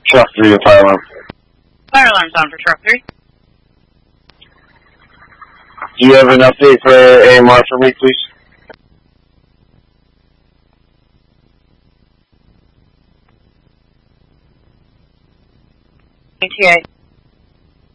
Truck 3 to fire alarm. Fire alarm's on for truck 3. Do you have an update for AMR for me, please? ETA.